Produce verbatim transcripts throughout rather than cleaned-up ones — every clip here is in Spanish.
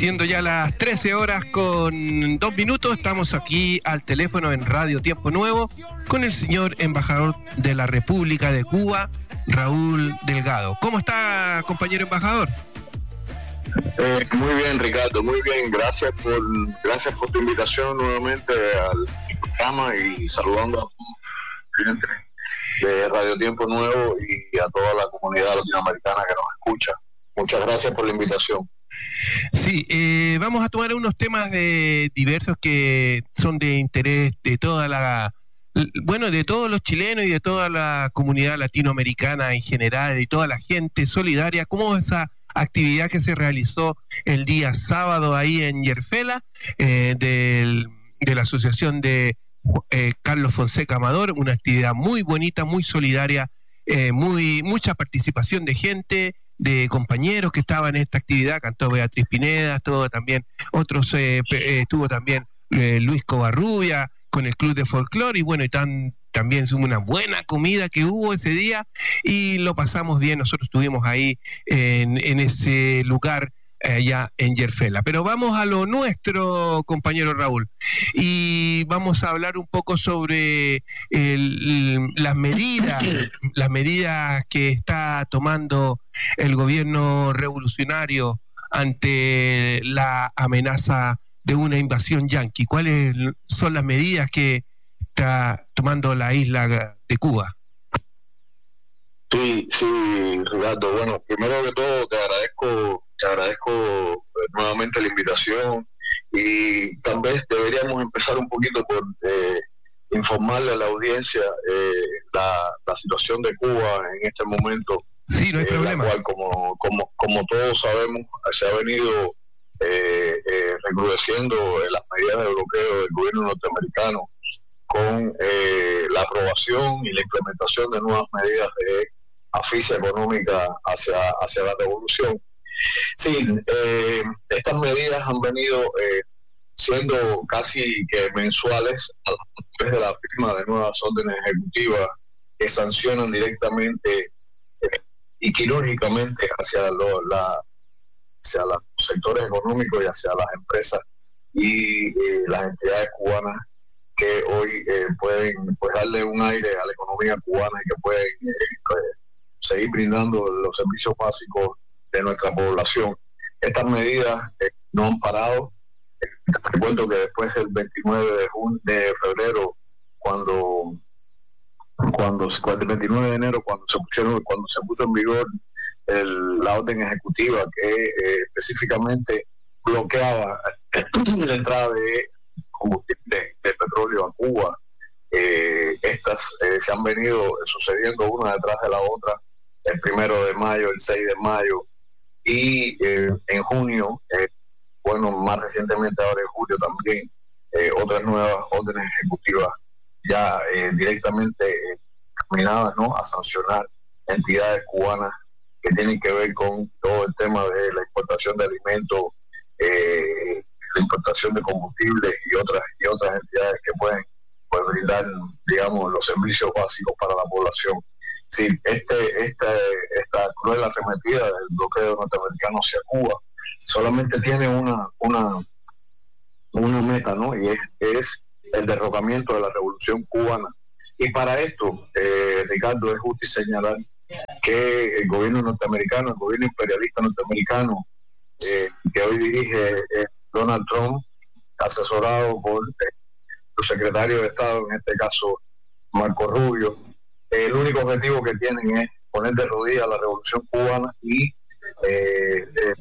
Siendo ya las trece horas con dos minutos, estamos aquí al teléfono en Radio Tiempo Nuevo con el señor embajador de la República de Cuba, Raúl Delgado. ¿Cómo está, compañero embajador? Eh, muy bien, Ricardo, muy bien. Gracias por gracias por tu invitación nuevamente al programa y saludando a todos los clientes de Radio Tiempo Nuevo y a toda la comunidad latinoamericana que nos escucha. Muchas gracias por la invitación. Sí, eh, vamos a tomar unos temas de diversos que son de interés de toda la, bueno, de todos los chilenos y de toda la comunidad latinoamericana en general y toda la gente solidaria. ¿Cómo esa actividad que se realizó el día sábado ahí en Yerfela eh, del, de la asociación de eh, Carlos Fonseca Amador? Una actividad muy bonita, muy solidaria, eh, muy mucha participación de gente, de compañeros que estaban en esta actividad. Cantó Beatriz Pineda, estuvo también otros, eh, eh, estuvo también eh, Luis Covarrubia con el Club de Folclore, y bueno, y tan, también una buena comida que hubo ese día y lo pasamos bien. Nosotros estuvimos ahí en, en ese lugar allá en Yerfela. Pero vamos a lo nuestro, compañero Raúl, y vamos a hablar un poco sobre el, las medidas, las medidas que está tomando el gobierno revolucionario ante la amenaza de una invasión yanqui. ¿Cuáles son las medidas que está tomando la isla de Cuba? Sí, sí, Ricardo. Bueno, primero que todo te agradezco, te agradezco nuevamente la invitación y tal vez deberíamos empezar un poquito por eh, informarle a la audiencia eh, la, la situación de Cuba en este momento. Sí, no hay eh, problema. La cual, como, como, como todos sabemos, se ha venido eh, eh, recrudeciendo las medidas de bloqueo del gobierno norteamericano con eh, la aprobación y la implementación de nuevas medidas de asfixia económica hacia, hacia la revolución. Sí, eh, estas medidas han venido eh, siendo casi que mensuales a través de la firma de nuevas órdenes ejecutivas que sancionan directamente eh, y quirúrgicamente hacia, lo, la, hacia los sectores económicos y hacia las empresas y eh, las entidades cubanas que hoy eh, pueden pues, darle un aire a la economía cubana y que pueden eh, seguir brindando los servicios básicos de nuestra población. Estas medidas eh, no han parado. Eh, recuerdo que después del veintinueve de, junio, de febrero, cuando, cuando, cuando el veintinueve de enero, cuando se pusieron, cuando se puso en vigor el, la orden ejecutiva que eh, específicamente bloqueaba la entrada de combustible de petróleo a Cuba, eh, estas eh, se han venido sucediendo una detrás de la otra. El primero de mayo, el seis de mayo y eh, en junio, eh, bueno, más recientemente ahora en julio también, eh, otras nuevas órdenes ejecutivas ya eh, directamente eh, caminadas, ¿no?, a sancionar entidades cubanas que tienen que ver con todo el tema de la importación de alimentos, eh, la importación de combustibles y otras y otras entidades que pueden pues, brindar, digamos, los servicios básicos para la población. Sí, este, este, esta cruel arremetida del bloqueo norteamericano hacia Cuba solamente tiene una, una, una meta, ¿no? Y es, es el derrocamiento de la revolución cubana. Y para esto, eh, Ricardo, es justo señalar que el gobierno norteamericano, el gobierno imperialista norteamericano, eh, que hoy dirige eh, Donald Trump, asesorado por eh, su secretario de Estado, en este caso Marco Rubio, el único objetivo que tienen es poner de rodillas a la revolución cubana y eh, eh,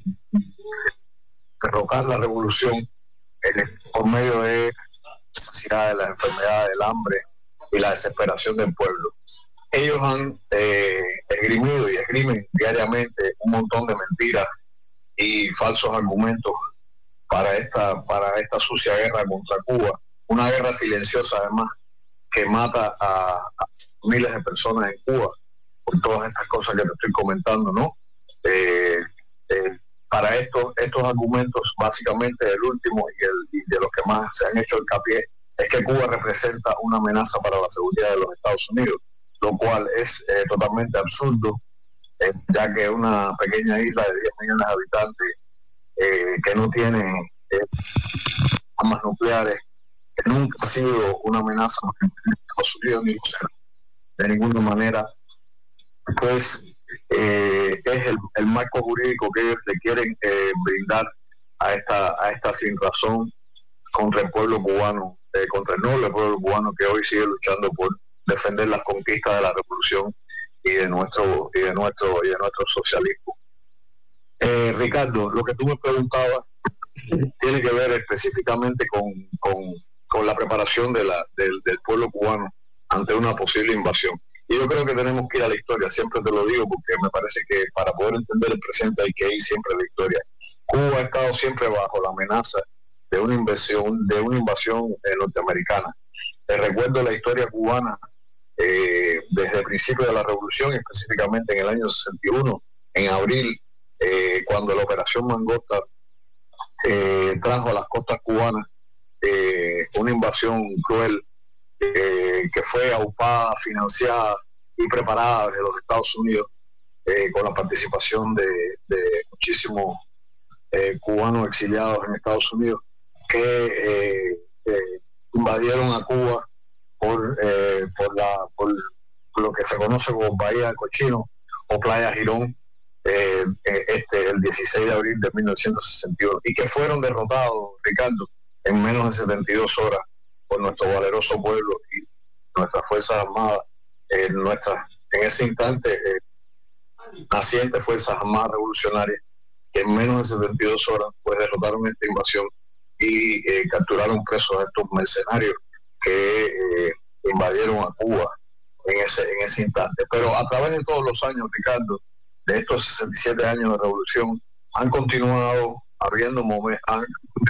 derrocar la revolución eh, por medio de la necesidad de las enfermedades, del hambre y la desesperación del pueblo. Ellos han eh, esgrimido y esgrimen diariamente un montón de mentiras y falsos argumentos para esta, para esta sucia guerra contra Cuba, una guerra silenciosa además que mata a, a miles de personas en Cuba por todas estas cosas que te estoy comentando, ¿no? Eh, eh, para estos estos argumentos, básicamente el último y, el, y de los que más se han hecho hincapié es que Cuba representa una amenaza para la seguridad de los Estados Unidos, lo cual es eh, totalmente absurdo, eh, ya que una pequeña isla de diez millones de habitantes eh, que no tiene eh, armas nucleares, que nunca ha sido una amenaza en Estados Unidos ni de ninguna manera, pues eh, es el, el marco jurídico que ellos le quieren eh, brindar a esta a esta sin razón contra el pueblo cubano, eh, contra el noble pueblo cubano que hoy sigue luchando por defender las conquistas de la revolución y de nuestro y de nuestro y de nuestro socialismo. Eh, Ricardo, lo que tú me preguntabas tiene que ver específicamente con, con, con la preparación de la, del, del pueblo cubano ante una posible invasión. Y yo creo que tenemos que ir a la historia, siempre te lo digo, porque me parece que para poder entender el presente hay que ir siempre a la historia. Cuba ha estado siempre bajo la amenaza de una invasión, de una invasión eh, norteamericana. Te recuerdo la historia cubana eh, desde el principio de la revolución, específicamente en el año sesenta y uno, en abril, eh, cuando la Operación Mangosta eh, trajo a las costas cubanas eh, una invasión cruel eh, que fue aupada, financiada y preparada desde los Estados Unidos eh, con la participación de, de muchísimos eh, cubanos exiliados en Estados Unidos que eh, eh, invadieron a Cuba por, eh, por, la, por lo que se conoce como Bahía del Cochino o Playa Girón, eh, este, el dieciséis de abril de mil novecientos sesenta y uno, y que fueron derrotados, Ricardo, en menos de setenta y dos horas por nuestro valeroso pueblo y nuestras Fuerzas Armadas, eh, nuestras, en ese instante, eh, nacientes Fuerzas Armadas Revolucionarias, que en menos de setenta y dos horas pues derrotaron esta invasión y eh, capturaron presos a estos mercenarios que eh, invadieron a Cuba en ese, en ese instante. Pero a través de todos los años, Ricardo, de estos sesenta y siete años de revolución, han continuado habiendo momentos, han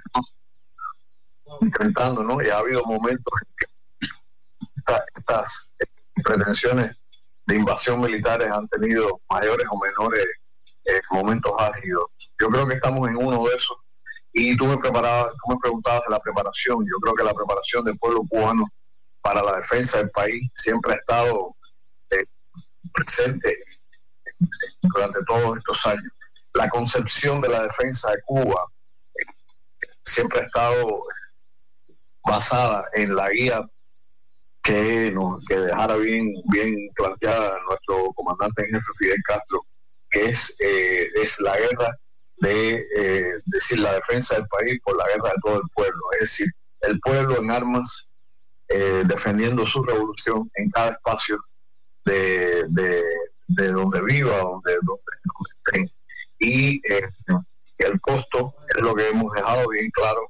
continuado intentando, ¿no? Y ha habido momentos en que esta, estas pretensiones de invasión militares han tenido mayores o menores eh, momentos álgidos. Yo creo que estamos en uno de esos. Y tú me preparabas, tú me preguntabas de la preparación. Yo creo que la preparación del pueblo cubano para la defensa del país siempre ha estado eh, presente durante todos estos años. La concepción de la defensa de Cuba eh, siempre ha estado basada en la guía que nos que dejara bien bien planteada nuestro comandante en jefe Fidel Castro, que es eh, es la guerra de eh, decir la defensa del país por la guerra de todo el pueblo, es decir, el pueblo en armas eh, defendiendo su revolución en cada espacio de, de, de donde viva, donde, donde, donde estén. Y eh, el costo es lo que hemos dejado bien claro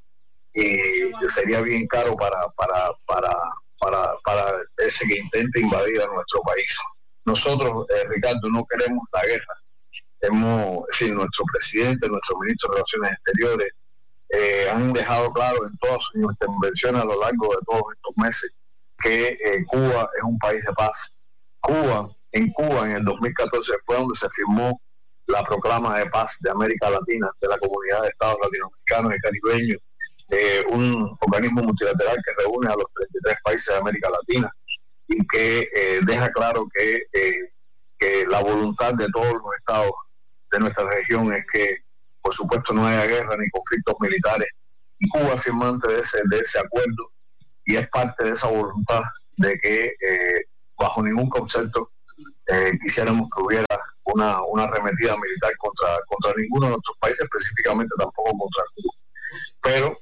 y sería bien caro para, para, para, para, para ese que intente invadir a nuestro país. Nosotros, eh, Ricardo, no queremos la guerra. Hemos, es decir, nuestro presidente, nuestro ministro de Relaciones Exteriores eh, han dejado claro en todas sus intervenciones a lo largo de todos estos meses que eh, Cuba es un país de paz. Cuba, en Cuba en el dos mil catorce fue donde se firmó la proclama de paz de América Latina, de la Comunidad de Estados Latinoamericanos y Caribeños, eh, un organismo multilateral que reúne a los treinta y tres países de América Latina y que eh, deja claro que, eh, que la voluntad de todos los estados de nuestra región es que, por supuesto, no haya guerra ni conflictos militares. Y Cuba es firmante de ese, de ese acuerdo y es parte de esa voluntad de que, eh, bajo ningún concepto, eh, quisiéramos que hubiera una, una arremetida militar contra, contra ninguno de nuestros países, específicamente tampoco contra Cuba. Pero,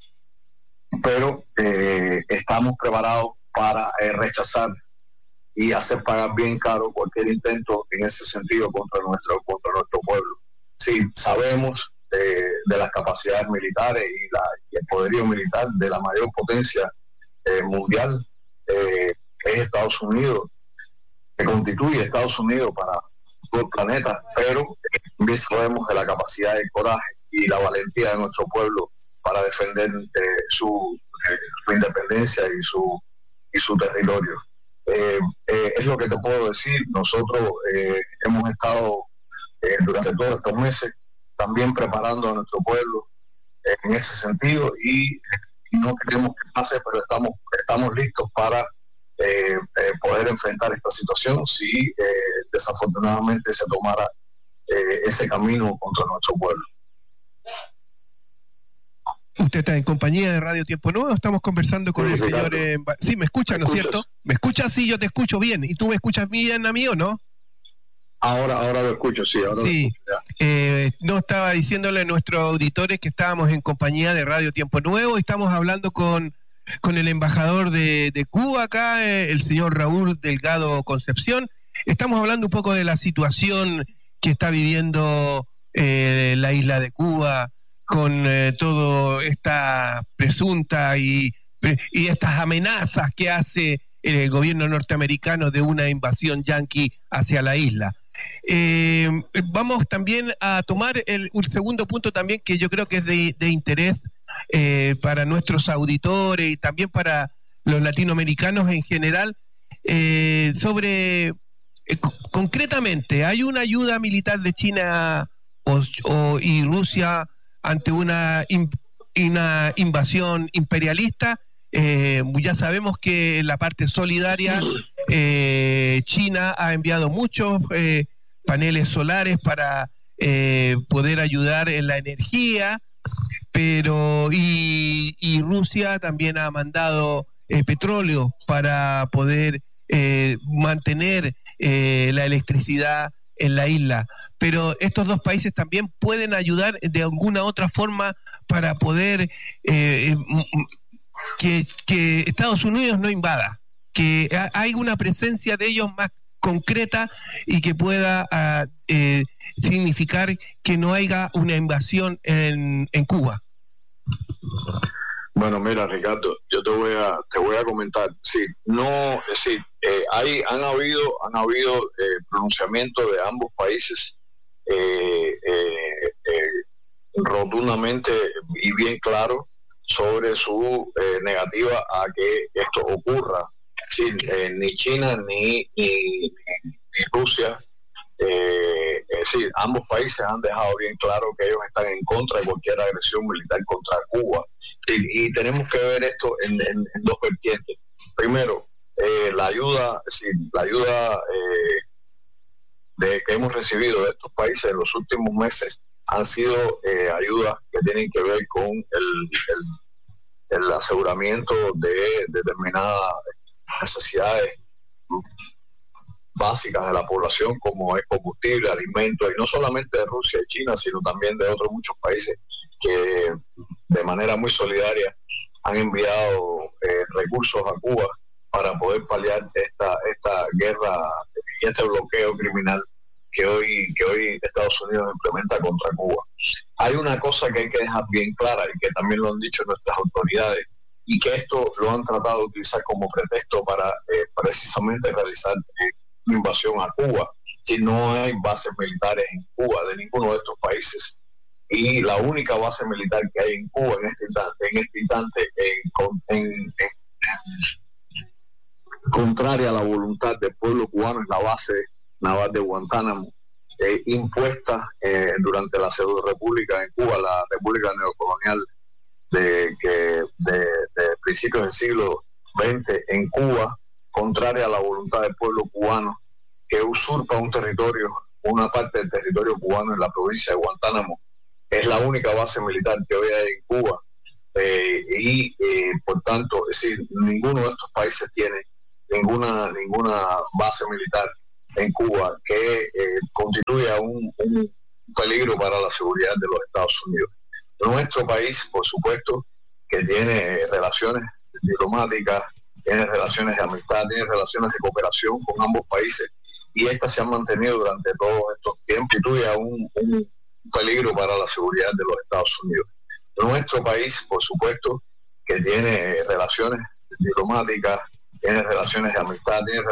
pero eh, estamos preparados para eh, rechazar y hacer pagar bien caro cualquier intento en ese sentido contra nuestro contra nuestro pueblo. Sí, sabemos eh, de las capacidades militares y, la, y el poderío militar de la mayor potencia eh, mundial, eh, que es Estados Unidos, que constituye Estados Unidos para todo el planeta, pero también sabemos de la capacidad de coraje y la valentía de nuestro pueblo para defender eh, su, eh, su independencia y su, y su territorio. Eh, eh, es lo que te puedo decir. Nosotros eh, hemos estado eh, durante todos estos meses también preparando a nuestro pueblo eh, en ese sentido y, y no queremos que pase, pero estamos, estamos listos para eh, eh, poder enfrentar esta situación si eh, desafortunadamente se tomara eh, ese camino contra nuestro pueblo. Usted está en compañía de Radio Tiempo Nuevo. Estamos conversando con sí, el señor... Eh, sí, ¿me escucha, ¿no es cierto? ¿Me escuchas? Sí, yo te escucho bien. ¿Y tú me escuchas bien a mí o no? Ahora, ahora lo escucho, sí. Ahora sí, lo escucho, eh, no estaba diciéndole a nuestros auditores que estábamos en compañía de Radio Tiempo Nuevo y estamos hablando con, con el embajador de, de Cuba acá, eh, el señor Raúl Delgado Concepción. Estamos hablando un poco de la situación que está viviendo eh, la isla de Cuba con eh, toda esta presunta y, y estas amenazas que hace el gobierno norteamericano de una invasión yanqui hacia la isla. Eh, vamos también a tomar el, un segundo punto también que yo creo que es de, de interés eh, para nuestros auditores y también para los latinoamericanos en general, eh, sobre, eh, concretamente, ¿hay una ayuda militar de China o, o, y Rusia ante una, in, una invasión imperialista? Eh, ya sabemos que en la parte solidaria eh, China ha enviado muchos eh, paneles solares para eh, poder ayudar en la energía, pero y, y Rusia también ha mandado eh, petróleo para poder eh, mantener eh, la electricidad en la isla. Pero estos dos países también pueden ayudar de alguna otra forma para poder eh, Que, que Estados Unidos no invada, que hay una presencia de ellos más concreta y que pueda uh, eh, significar que no haya una invasión en, en Cuba. Bueno, mira, Ricardo, yo te voy a te voy a comentar. Sí, no, es decir, eh, hay han habido han habido eh, pronunciamientos de ambos países eh, eh, eh, rotundamente y bien claro sobre su eh, negativa a que esto ocurra. Sí, eh, ni China ni, ni, ni Rusia, eh, es decir, ambos países han dejado bien claro que ellos están en contra de cualquier agresión militar contra Cuba. Sí, y tenemos que ver esto en, en, en dos vertientes. Primero, eh, la ayuda, es decir, la ayuda eh, de, que hemos recibido de estos países en los últimos meses han sido eh, ayudas que tienen que ver con el, el, el aseguramiento de determinadas necesidades básicas de la población, como es combustible, alimentos, y no solamente de Rusia y China, sino también de otros muchos países que de manera muy solidaria han enviado eh, recursos a Cuba para poder paliar esta, esta guerra y este bloqueo criminal que hoy, que hoy Estados Unidos implementa contra Cuba. Hay una cosa que hay que dejar bien clara y que también lo han dicho nuestras autoridades, y que esto lo han tratado de utilizar como pretexto para eh, precisamente realizar eh, una invasión a Cuba. Si no hay bases militares en Cuba de ninguno de estos países, y la única base militar que hay en Cuba en este instante, en este instante en, en, en, en, contraria a la voluntad del pueblo cubano, es la base naval de Guantánamo, eh, impuesta eh, durante la pseudo república en Cuba, la república neocolonial de, que, de, de principios del siglo veinte en Cuba, contraria a la voluntad del pueblo cubano, que usurpa un territorio, una parte del territorio cubano en la provincia de Guantánamo. Es la única base militar que hoy hay en Cuba, eh, y eh, por tanto, es decir, ninguno de estos países tiene ninguna, ninguna base militar en Cuba que eh, constituya un, un peligro para la seguridad de los Estados Unidos. Nuestro país, por supuesto, que tiene relaciones diplomáticas, tiene relaciones de amistad, tiene relaciones de cooperación con ambos países, y estas se han mantenido durante todos estos tiempos, constituye un, un peligro para la seguridad de los Estados Unidos. Nuestro país, por supuesto, que tiene relaciones diplomáticas, tiene relaciones de amistad, tiene